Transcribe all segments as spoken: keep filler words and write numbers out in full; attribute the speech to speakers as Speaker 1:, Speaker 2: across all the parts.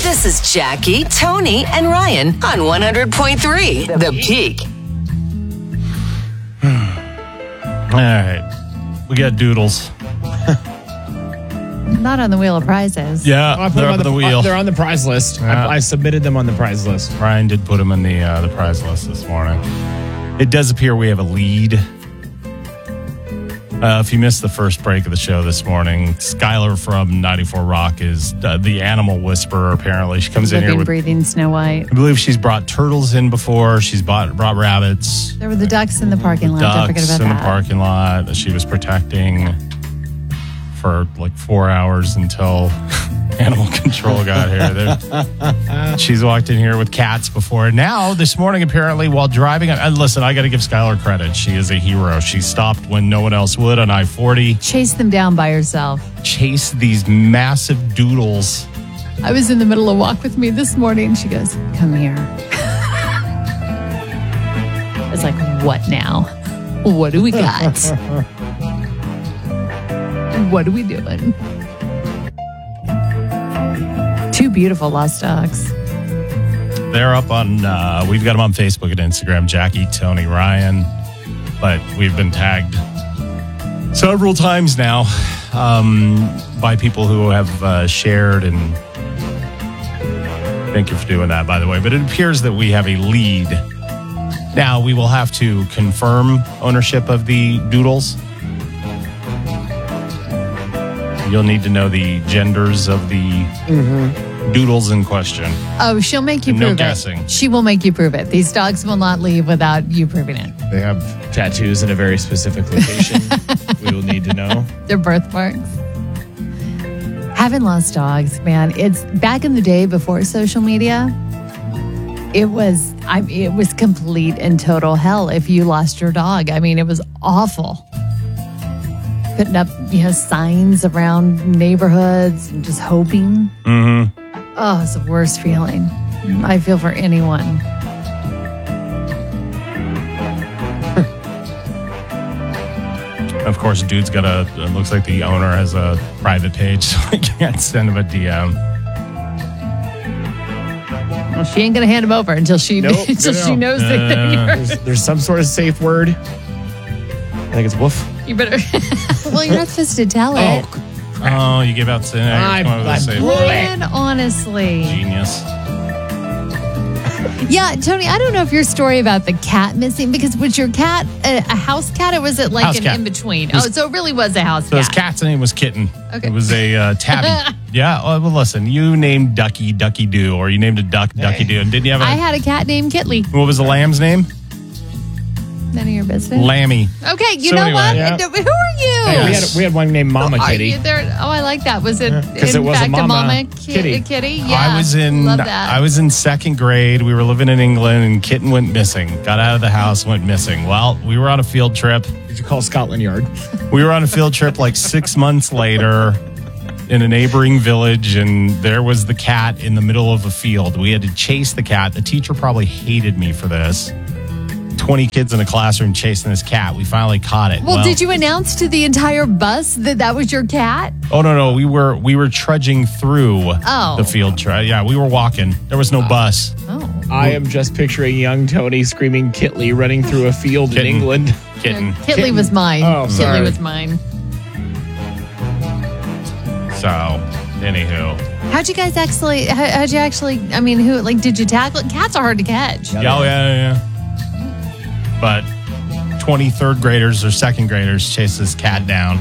Speaker 1: This is Jackie, Tony, and Ryan on one hundred point three The Peak.
Speaker 2: All right. We got doodles.
Speaker 3: Not on the wheel of prizes.
Speaker 2: Yeah,
Speaker 4: I put
Speaker 2: they're
Speaker 4: them
Speaker 2: up
Speaker 4: on
Speaker 2: the,
Speaker 4: the,
Speaker 2: wheel.
Speaker 4: uh, they're on the prize list.
Speaker 2: Yeah.
Speaker 4: I, I submitted them on the prize list.
Speaker 2: Ryan did put them in the uh, the prize list this morning. It does appear we have a lead. Uh, if you missed the first break of the show this morning, Skylar from ninety-four Rock is uh, the animal whisperer, apparently. She comes in
Speaker 3: Living,
Speaker 2: here with,
Speaker 3: breathing Snow White.
Speaker 2: I believe she's brought turtles in before. She's bought, brought rabbits.
Speaker 3: There were the ducks in the parking lot. Don't forget
Speaker 2: Ducks
Speaker 3: about
Speaker 2: in
Speaker 3: that.
Speaker 2: the parking lot that she was protecting for like four hours until animal control got here. They're- She's walked in here with cats before. Now, this morning, apparently, while driving, and listen, I got to give Skylar credit. She is a hero. She stopped when no one else would on I forty.
Speaker 3: Chase them down by yourself.
Speaker 2: Chased these massive doodles.
Speaker 3: I was in the middle of Walk With Me this morning. She goes, come here. I was like, what now? What do we got? What are we doing? Two beautiful lost dogs.
Speaker 2: They're up on, uh, we've got them on Facebook and Instagram, Jackie, Tony, Ryan, but we've been tagged several times now um, by people who have uh, shared, and thank you for doing that, by the way. But it appears that we have a lead. Now, we will have to confirm ownership of the doodles. You'll need to know the genders of the mm-hmm. doodles in question.
Speaker 3: Oh, she'll make you
Speaker 2: And
Speaker 3: prove
Speaker 2: no
Speaker 3: it.
Speaker 2: guessing.
Speaker 3: She will make you prove it. These dogs will not leave without you proving it.
Speaker 4: They have tattoos in a very specific location. We will need to know.
Speaker 3: Their birthmarks. Having lost dogs, man, it's back in the day before social media. It was I it was complete and total hell if you lost your dog. I mean, it was awful. Putting up, you know, signs around neighborhoods and just hoping.
Speaker 2: Mm-hmm.
Speaker 3: Oh, it's the worst feeling. I feel for anyone.
Speaker 2: Of course, dude's got a, it looks like the owner has a private page, so I can't send him a D M.
Speaker 3: Well, she ain't gonna hand him over until she
Speaker 4: Nope,
Speaker 3: until
Speaker 4: no, no.
Speaker 3: she knows that
Speaker 2: Uh,
Speaker 3: you're,
Speaker 4: There's, there's some sort of safe word. I think it's woof.
Speaker 3: you better. Well, you're not supposed to tell it.
Speaker 4: Oh,
Speaker 2: Oh, you gave out sin.
Speaker 4: I- I blew it.
Speaker 3: Man, honestly.
Speaker 2: Genius.
Speaker 3: Yeah, Tony, I don't know if your story about the cat missing, because was your cat a, a house cat, or was it like
Speaker 2: House
Speaker 3: an
Speaker 2: cat.
Speaker 3: in between?
Speaker 2: It was-
Speaker 3: Oh, so it really was a house
Speaker 2: So his
Speaker 3: cat.
Speaker 2: cat's name was Kitten.
Speaker 3: Okay.
Speaker 2: It was a uh, tabby. Yeah, well, well, listen, you named Ducky Ducky Doo, or you named a duck Ducky Doo. And didn't you have a,
Speaker 3: I had a cat named Kitley.
Speaker 2: what was the lamb's name?
Speaker 3: None of your business.
Speaker 2: Lammy.
Speaker 3: Okay, you
Speaker 2: So
Speaker 3: know
Speaker 2: anyway,
Speaker 3: what?
Speaker 4: yeah.
Speaker 3: Who are you?
Speaker 4: Hey, we had we had one named Mama
Speaker 3: Are
Speaker 4: Kitty.
Speaker 3: you there? Oh, I like that. Was it in
Speaker 4: 'cause it was a
Speaker 3: fact a
Speaker 4: mama
Speaker 3: mama ki-
Speaker 4: kitty.
Speaker 3: kitty? Yeah,
Speaker 2: I was in
Speaker 3: Love that.
Speaker 2: I was in second grade. We were living in England, and Kitten went missing. Got out of the house, went missing. Well, we were on a field trip.
Speaker 4: Did you call Scotland Yard?
Speaker 2: We were on a field trip like six months later in a neighboring village, and there was the cat in the middle of a field. We had to chase the cat. The teacher probably hated me for this. twenty kids in a classroom chasing this cat. We finally caught it.
Speaker 3: Well, did you announce to the entire bus that that was your cat?
Speaker 2: Oh no, no, we were we were trudging through
Speaker 3: Oh.
Speaker 2: the field trip. Yeah, we were walking. There was no bus.
Speaker 3: Oh.
Speaker 4: I am just picturing young Tony screaming Kitley running through a field
Speaker 2: Kitten.
Speaker 4: in England.
Speaker 2: Kitten.
Speaker 3: Kitley
Speaker 4: Kitten.
Speaker 3: was mine.
Speaker 4: Oh, sorry.
Speaker 3: Kitley was mine.
Speaker 2: So, anywho.
Speaker 3: How'd you guys actually, how, how'd you actually, I mean, who, like, did you tackle it? Cats are hard to catch.
Speaker 2: Yeah, oh, yeah, yeah, yeah. But twenty-third graders or second graders chase this cat down.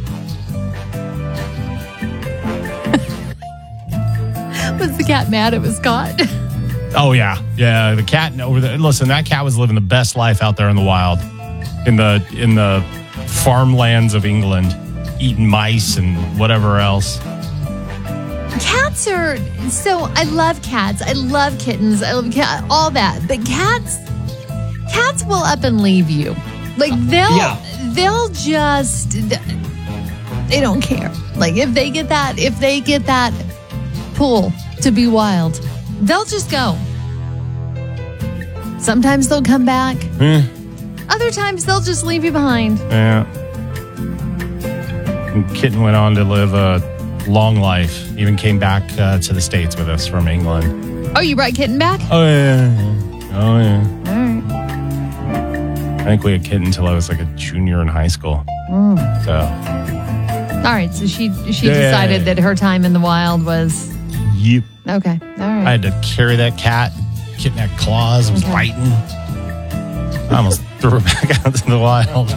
Speaker 3: Was the cat mad it was caught?
Speaker 2: Oh yeah, yeah. The cat over there. Listen, that cat was living the best life out there in the wild, in the in the farmlands of England, eating mice and whatever else.
Speaker 3: Cats are, so I love cats. I love kittens. I love cat, all that. But cats, cats will up and leave you. Like they'll,
Speaker 4: Yeah.
Speaker 3: they'll just, they don't care. Like if they get that, if they get that pull to be wild, they'll just go. Sometimes they'll come back.
Speaker 2: Eh,
Speaker 3: Other times they'll just leave you behind.
Speaker 2: yeah. And Kitten went on to live a long life. Even came back uh, to the States with us from England.
Speaker 3: Oh, you brought Kitten back?
Speaker 2: Oh, yeah. Oh, yeah.
Speaker 3: All right.
Speaker 2: I think we had Kitten until I was like a junior in high school.
Speaker 3: Mm.
Speaker 2: So.
Speaker 3: All right. So she she
Speaker 2: Yeah.
Speaker 3: decided that her time in the wild was
Speaker 2: Yep.
Speaker 3: okay. All right.
Speaker 2: I had to carry that cat. Kitten had claws. It was
Speaker 3: Okay.
Speaker 2: biting. I almost threw her back out into the wild.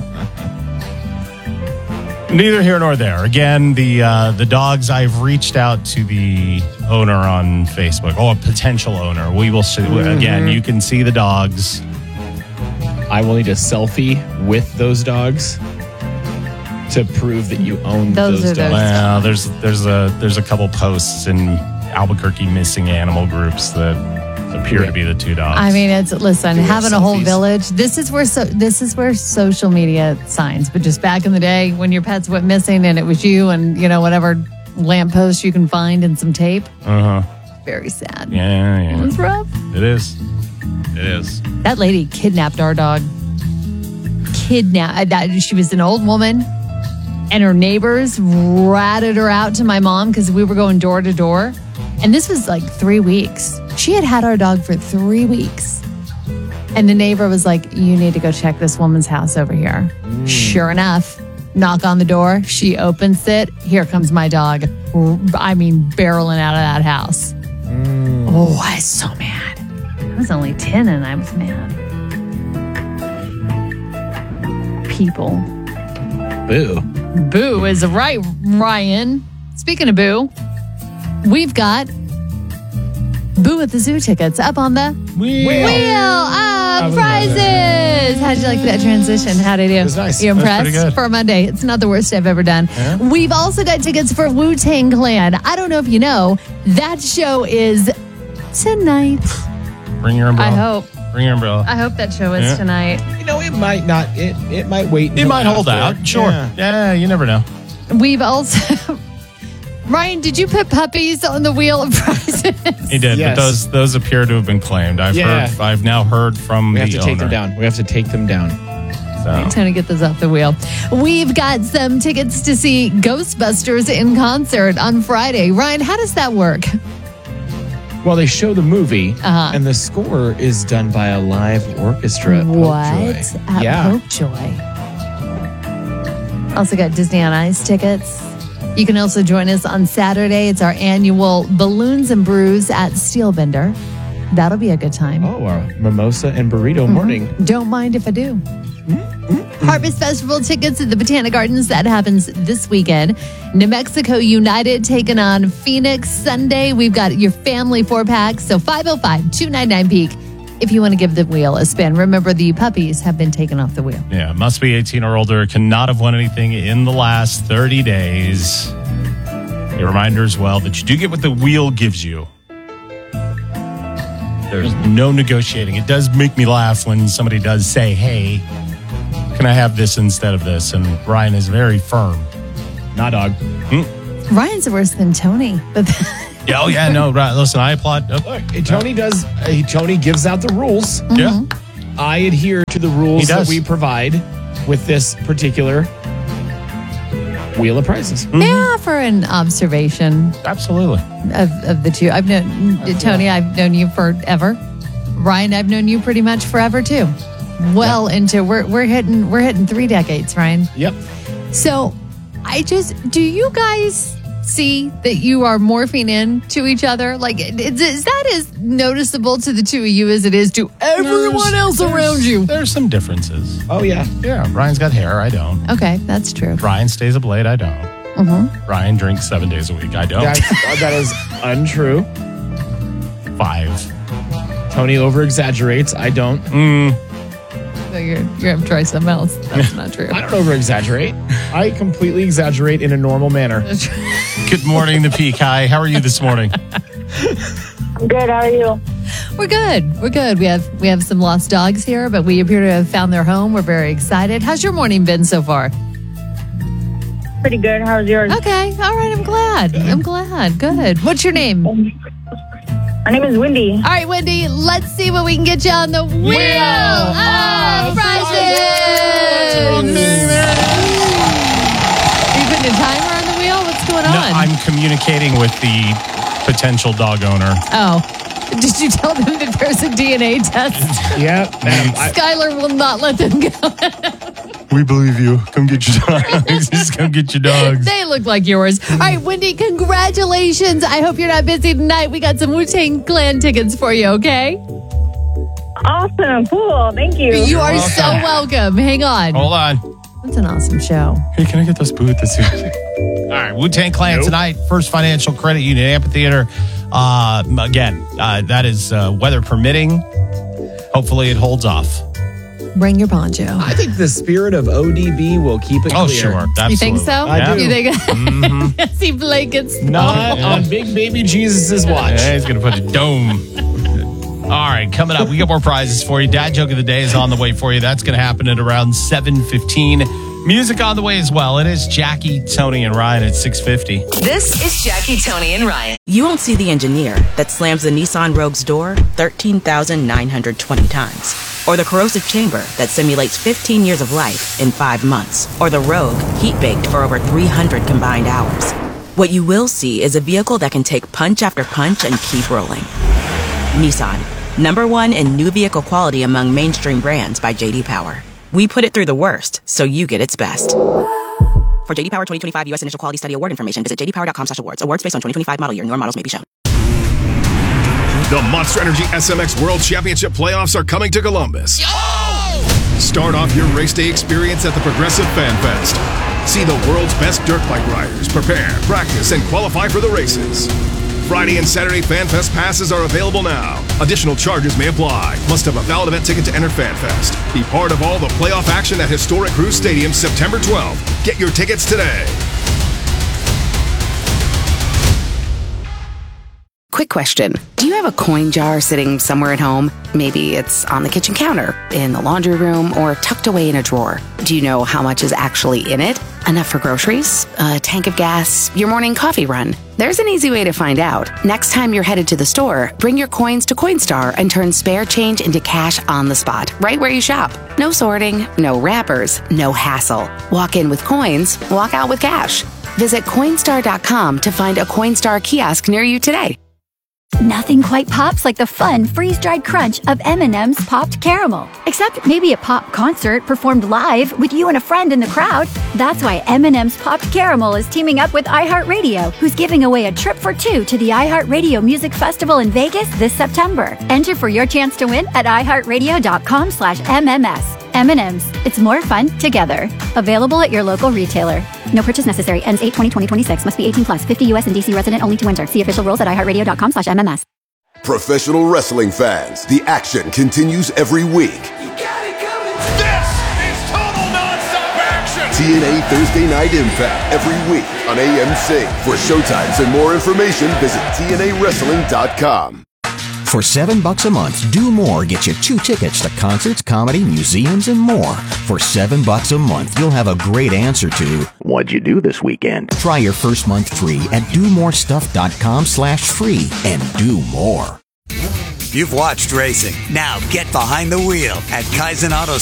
Speaker 2: Neither here nor there. Again, the uh, the dogs, I've reached out to the owner on Facebook. Oh, a potential owner. We will see.
Speaker 3: Mm-hmm.
Speaker 2: Again, you can see the dogs.
Speaker 4: I will need a selfie with those dogs to prove that you own
Speaker 3: Those
Speaker 4: those,
Speaker 3: are
Speaker 4: dogs.
Speaker 3: those-
Speaker 2: Well, there's there's a there's a couple posts in Albuquerque missing animal groups that appear to be the two dogs.
Speaker 3: I mean, it's listen,
Speaker 4: Do we have
Speaker 3: having a whole
Speaker 4: selfies?
Speaker 3: village. This is where so this is where social media signs. But just back in the day, when your pets went missing and it was you, and you know whatever lamppost you can find and some tape.
Speaker 2: uh huh.
Speaker 3: Very sad.
Speaker 2: Yeah, yeah.
Speaker 3: It's rough.
Speaker 2: It is. It is.
Speaker 3: That lady kidnapped our dog. Kidnapped. That she was an old woman, and her neighbors ratted her out to my mom because we were going door to door. And this was like three weeks. She had had our dog for three weeks. And the neighbor was like, you need to go check this woman's house over here. Sure enough, knock on the door. She opens it. Here comes my dog. R- I mean, barreling out of that house. Oh, I was so mad. I was only ten and I was mad. People.
Speaker 4: Boo.
Speaker 3: Boo is right, Ryan. Speaking of Boo, we've got Boo at the Zoo tickets up on the
Speaker 2: Wheel.
Speaker 3: wheel of prizes. How'd you like that transition? How'd I do?
Speaker 4: It was nice.
Speaker 3: You
Speaker 2: That was
Speaker 3: impressed?
Speaker 2: pretty good.
Speaker 3: For a Monday. It's not the worst I've ever done.
Speaker 2: Yeah.
Speaker 3: We've also got tickets for Wu-Tang Clan. I don't know if you know, that show is tonight.
Speaker 2: Bring your
Speaker 3: I
Speaker 2: umbrella.
Speaker 3: hope.
Speaker 2: Bring your umbrella.
Speaker 3: I hope that show is
Speaker 2: Yeah.
Speaker 3: tonight.
Speaker 4: You know, it might not. It it might wait.
Speaker 2: It
Speaker 4: until
Speaker 2: might hold
Speaker 4: after.
Speaker 2: out. Sure.
Speaker 4: Yeah.
Speaker 2: Yeah, you never know.
Speaker 3: We've also... Ryan, did you put puppies on the wheel of prizes?
Speaker 2: He did,
Speaker 4: Yes.
Speaker 2: but those those appear to have been claimed. I've
Speaker 4: Yeah.
Speaker 2: heard. I've now heard from
Speaker 4: We have
Speaker 2: the
Speaker 4: to
Speaker 2: owner.
Speaker 4: take them down. We have to take them down.
Speaker 2: So.
Speaker 3: Trying to get this off the wheel. We've got some tickets to see Ghostbusters in concert on Friday. Ryan, how does that work?
Speaker 4: Well, they show the movie,
Speaker 3: Uh-huh.
Speaker 4: and the score is done by a live orchestra. At
Speaker 3: What?
Speaker 4: Popejoy.
Speaker 3: At
Speaker 4: yeah.
Speaker 3: Popejoy. Also got Disney on Ice tickets. You can also join us on Saturday. It's our annual Balloons and Brews at Steelbender. That'll be a good time.
Speaker 4: Oh, our mimosa and burrito morning.
Speaker 3: Don't mind if I do. Harvest Festival tickets at the Botanic Gardens. That happens this weekend. New Mexico United taking on Phoenix Sunday. We've got your family four pack. So five oh five, two nine nine, peak if you want to give the wheel a spin. Remember, the puppies have been taken off the wheel.
Speaker 2: Yeah, must be eighteen or older. Cannot have won anything in the last thirty days. A reminder as well that you do get what the wheel gives you. There's no negotiating. It does make me laugh when somebody does say, hey, can I have this instead of this? And Ryan is very firm.
Speaker 4: Nah, dog.
Speaker 3: Ryan's worse than Tony. But
Speaker 2: Yeah, oh, yeah, no, right. Listen, I applaud. Oh,
Speaker 4: Look, Tony does. Uh, Tony gives out the rules.
Speaker 2: yeah.
Speaker 4: I adhere to the rules
Speaker 2: He
Speaker 4: that
Speaker 2: does.
Speaker 4: we provide with this particular wheel of prizes.
Speaker 3: may I offer an observation
Speaker 2: Absolutely.
Speaker 3: of, of the two? I've known Tony, I've known you forever. Ryan, I've known you pretty much forever too. Well into we're we're hitting we're hitting three decades, Ryan.
Speaker 4: Yep.
Speaker 3: So I just do you guys see that you are morphing into each other? Like is, is that as noticeable to the two of you as it is to everyone
Speaker 2: There's-
Speaker 3: else
Speaker 2: there's-
Speaker 3: around you?
Speaker 2: There's some differences.
Speaker 4: Oh yeah.
Speaker 2: Yeah, Ryan's got hair. I don't.
Speaker 3: Okay, that's true.
Speaker 2: Ryan stays up late. I don't.
Speaker 3: Mm-hmm.
Speaker 2: Ryan drinks seven days a week. I don't.
Speaker 4: That's, uh, that is untrue.
Speaker 2: Five.
Speaker 4: Tony over exaggerates. I don't.
Speaker 2: Mm,
Speaker 3: So you're you're gonna have to try something else. That's not true.
Speaker 4: I don't over exaggerate. I completely exaggerate in a normal manner.
Speaker 2: good morning, the Peak. Hi, how are you this morning?
Speaker 5: Good, how are you?
Speaker 3: We're good. We're good. We have we have some lost dogs here, but we appear to have found their home. We're very excited. How's your morning been so far?
Speaker 5: Pretty good. How's yours?
Speaker 3: Okay. All right. I'm glad. I'm glad. Good. What's your name? All
Speaker 5: My name is Wendy.
Speaker 3: right, Wendy. Let's see what we can get you on the wheel of prizes. Are you putting a timer on the wheel? What's going on? on?
Speaker 2: I'm communicating with the potential dog owner.
Speaker 3: Oh. Did you tell them that there's a D N A test?
Speaker 4: Yep.
Speaker 3: Skylar will not let them go.
Speaker 2: We believe you. Come get your dogs. Just come get your dogs.
Speaker 3: They look like yours. All right, Wendy, congratulations. I hope you're not busy tonight. We got some Wu-Tang Clan tickets for you, okay?
Speaker 5: Awesome. Cool. Thank you.
Speaker 3: You are
Speaker 2: welcome.
Speaker 3: so welcome. Hang on.
Speaker 2: Hold on.
Speaker 3: That's an awesome show.
Speaker 2: Hey, can I get those boots? All right, Wu-Tang Clan
Speaker 4: Nope.
Speaker 2: tonight. First Financial Credit Union Amphitheater. Uh, again, uh, that is uh, weather permitting. Hopefully it holds off.
Speaker 3: Bring your poncho.
Speaker 4: I think the spirit of O D B will keep it
Speaker 2: Oh,
Speaker 4: clear.
Speaker 2: sure. Absolutely.
Speaker 3: You think so?
Speaker 4: I do.
Speaker 3: You think?
Speaker 2: Mm-hmm.
Speaker 3: See blankets.
Speaker 4: Not on Big Baby Jesus' watch.
Speaker 2: Yeah, he's going to put a dome. All right, coming up, we got more prizes for you. Dad Joke of the Day is on the way for you. That's going to happen at around seven fifteen. Music on the way as well. It is Jackie, Tony, and Ryan at six fifty.
Speaker 1: This is Jackie, Tony, and Ryan.
Speaker 6: You won't see the engineer that slams the Nissan Rogue's door thirteen thousand nine hundred twenty times. Or the corrosive chamber that simulates fifteen years of life in five months. Or the Rogue heat-baked for over three hundred combined hours. What you will see is a vehicle that can take punch after punch and keep rolling. Nissan, number one in new vehicle quality among mainstream brands by J D Power. We put it through the worst, so you get its best. For J D Power twenty twenty-five U S Initial Quality Study Award information, visit j d power dot com slash awards. Awards based on twenty twenty-five model year. Newer models may be shown.
Speaker 7: The Monster Energy S M X World Championship playoffs are coming to Columbus. Start off your race day experience at the Progressive Fan Fest. See the world's best dirt bike riders prepare, practice, and qualify for the races. Friday and Saturday Fan Fest passes are available now. Additional charges may apply. Must have a valid event ticket to enter Fan Fest. Be part of all the playoff action at Historic Cruise Stadium September twelfth. Get your tickets today.
Speaker 8: Quick question. Do you have a coin jar sitting somewhere at home? Maybe it's on the kitchen counter, in the laundry room, or tucked away in a drawer. Do you know how much is actually in it? Enough for groceries? A tank of gas? Your morning coffee run? There's an easy way to find out. Next time you're headed to the store, bring your coins to Coinstar and turn spare change into cash on the spot, right where you shop. No sorting, no wrappers, no hassle. Walk in with coins, walk out with cash. Visit Coinstar dot com to find a Coinstar kiosk near you today.
Speaker 9: Nothing quite pops like the fun, freeze-dried crunch of M and M's Popped Caramel. Except maybe a pop concert performed live with you and a friend in the crowd. That's why M and M's Popped Caramel is teaming up with iHeartRadio, who's giving away a trip for two to the iHeartRadio Music Festival in Vegas this September. Enter for your chance to win at i heart radio dot com slash M M S. M and M's. It's more fun together. Available at your local retailer. No purchase necessary. Ends eight twenty twenty twenty-six. Must be eighteen plus. fifty U S and D C resident only to enter. See official rules at i heart radio dot com slash M M S.
Speaker 10: Professional wrestling fans, the action continues every week.
Speaker 7: This is total nonstop action.
Speaker 10: T N A Thursday Night Impact every week on A M C. For showtimes and more information, visit T N A wrestling dot com.
Speaker 11: For seven bucks a month, Do More gets you two tickets to concerts, comedy, museums, and more. For seven bucks a month, you'll have a great answer to what'd you do this weekend? Try your first month free at do more stuff dot com slash free and do more.
Speaker 12: You've watched racing. Now get behind the wheel at Kaizen Auto's